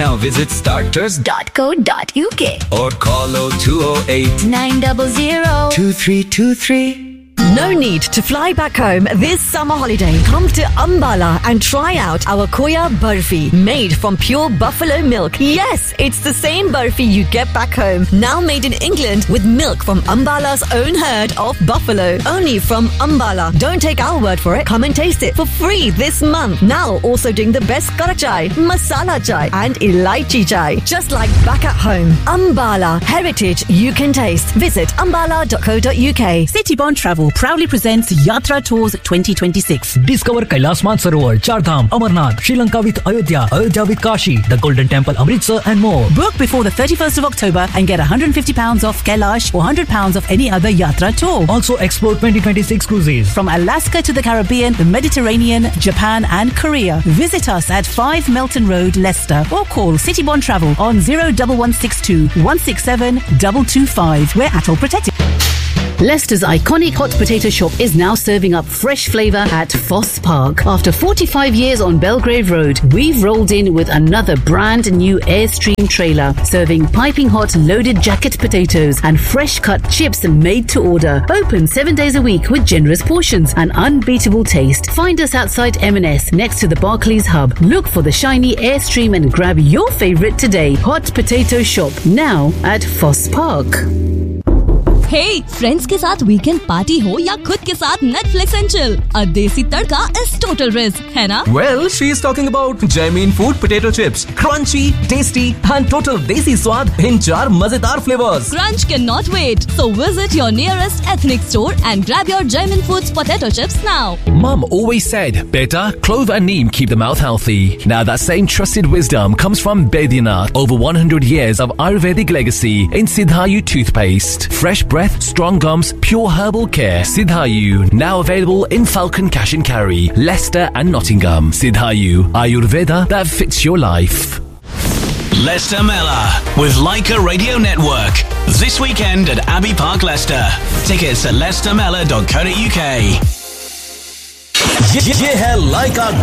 Now visit starters.co.uk or call 0208 900 2323. No need to fly back home this summer holiday. Come to Ambala and try out our Khoya Barfi, made from pure buffalo milk. Yes, it's the same barfi you get back home, now made in England with milk from Ambala's own herd of buffalo. Only from Ambala. Don't take our word for it. Come and taste it for free this month. Now also doing the best kara chai, masala chai and elaichi chai. Just like back at home. Ambala, heritage you can taste. Visit ambala.co.uk. Citybond Travel proudly presents Yatra Tours 2026. Discover Kailas Mansarovar, Chardham, Amarnath, Sri Lanka with Ayodhya, Ayodhya with Kashi, the Golden Temple, Amritsar and more. Book before the 31st of October and get £150 off Kailash or £100 off any other Yatra tour. Also explore 2026 cruises from Alaska to the Caribbean, the Mediterranean, Japan and Korea. Visit us at 5 Melton Road, Leicester, or call Citybond Travel on 01162 167 225. We're ATOL protected. Leicester's iconic hot potato shop is now serving up fresh flavour at Foss Park. After 45 years on Belgrave Road, we've rolled in with another brand new Airstream trailer, serving piping hot loaded jacket potatoes and fresh cut chips made to order. Open 7 days a week with generous portions and unbeatable taste. Find us outside M&S next to the Barclays Hub. Look for the shiny Airstream and grab your favourite today. Hot Potato Shop, now at Foss Park. Hey, friends के साथ weekend party हो या खुद के साथ Netflix and chill, a देसी तड़का is total risk, है ना? Well, she is talking about Jaimeen Food potato chips, crunchy, tasty, and total desi स्वाद in 4 मजेदार flavors. Crunch cannot wait, so visit your nearest ethnic store and grab your Jaimeen Foods potato chips now. Mum always said, beta, clove and neem keep the mouth healthy. Now that same trusted wisdom comes from Baidyanath. Over 100 years of Ayurvedic legacy in Siddhayu toothpaste. Fresh breath, strong gums, pure herbal care. Siddhayu, now available in Falcon Cash and Carry, Leicester and Nottingham. Siddhayu, Ayurveda that fits your life. Leicester Mela with Leica Radio Network. This weekend at Abbey Park, Leicester. Tickets at leicestermela.co.uk. ये है Leica